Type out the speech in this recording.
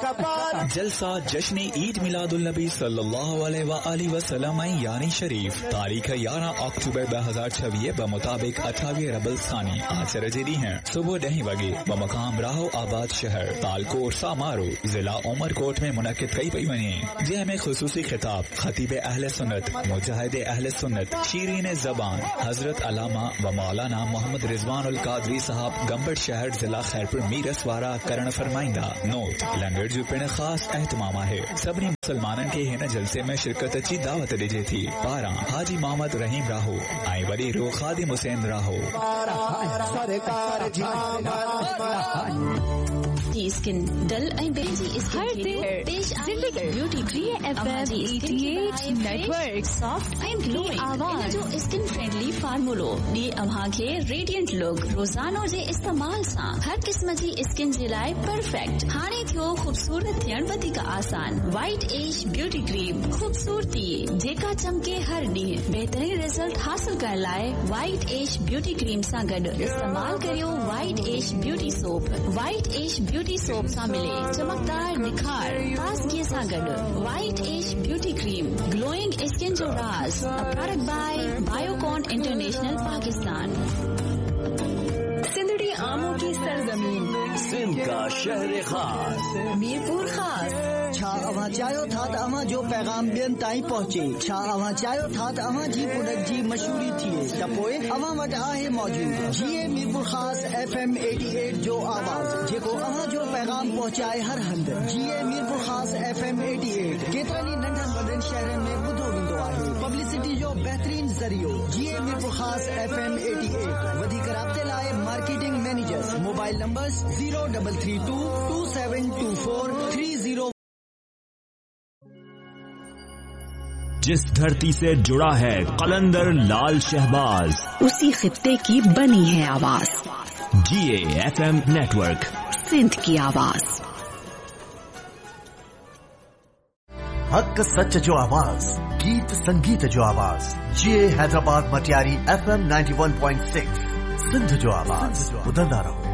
जलसा जश्न ईद मिलादुल नबी सल्लल्लाहु अलैहि वसल्लम यानी शरीफ तारीख 11 अक्टूबर 2026 बमुताबिक 28 रबल सानी आज रजेरी हैं सुबह 10 बजे बमकाम राहो आबाद शहर तालकोट सामारो जिला उमरकोट में मुनक्किद कई पई वने जंहिंमें खुसूसी खिताब खतीब अहले सुन्नत मुजाहिद अहले सुन्नत शीरीन जबान हजरत अल्लामा व मौलाना मोहम्मद रिजवान उल कादरी साहब गंबड़ शहर जिला खैरपुर मीरस वारा करण फरमाइंदा नोट लंगर जो पिण खास एहतमाम है सभी मुसलमानन के हिन जलसे में शिरकत अची दावत ॾिजे थी पारा हाजी मोहम्मद रहीम राहो ऐं वरी रो खादिम हुसैन राहो स्किन डल ऐं बेजी स्किन पेश ब्यूटी GFM 88 नेटवर्क सॉफ्ट ऐं ग्लोइंग आवाज जो स्किन फ्रेंडली फार्मूलो डी अव्हां खे रेडिएंट लुक रोजानो जे इस्तेमाल सां हर किस्म जी स्किन जे लाइ परफेक्ट हाणे थियो खूबसूरत थियण वधीक आसान वाइट एज ब्यूटी क्रीम खूबसूरती जेका चमके हर ॾींहुं बेहतरीन रिजल्ट हासिल करण लाइ वाइट एज ब्यूटी क्रीम सां गॾु इस्तेमाल करियो white as beauty soap white as beauty soap सां मिले चमकदार निखार ताज़गी सां गॾु white as beauty cream glowing skin जो राज product bye Biocon international Pakistan. Sindhri आमों की सरजमीन सिंध का शहर खास मीरपुर खास छा अवां चाहियो था त अवां जो पैगाम ॿियनि ताईं पहुचे छा अवां चाहियो था त अवां जी प्रोडक्ट जी मशहूरी थिए त पोइ अवां वटि आहे मौजूद जीए मीरपुर खास FM 88 जो आवाज़ जेको अवां जो पैगाम पहुचाए हर हंध जीए मीरपुर खास FM 88 केतिरनि ई नंढनि वॾनि शहरनि में ॿुधो वेंदो आहे पब्लिसिटी जो बहितरीन ज़रियो जीए मीरपुर खास FM 88 वधीक राब्ते लाइ मार्केटिंग मैनेजर्स मोबाइल नंबर्स 0332 2724 30। जिस धरती से जुड़ा है कलंदर लाल शहबाज उसी खित्ते की बनी है आवाज GFM नेटवर्क सिंध की आवाज हक सच जो आवाज गीत संगीत जो आवाज GA हैदराबाद मटियारी FM 91.6 सिंध जो आवाज ॿुधंदा रहो।